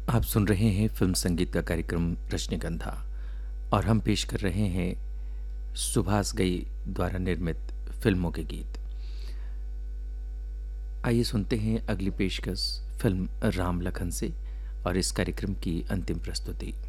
आप सुन रहे हैं फिल्म संगीत का कार्यक्रम रजनीगंधा और हम पेश कर रहे हैं सुभाष घई द्वारा निर्मित फिल्मों के गीत। आइए सुनते हैं अगली पेशकश फिल्म राम लखन से और इस कार्यक्रम की अंतिम प्रस्तुति।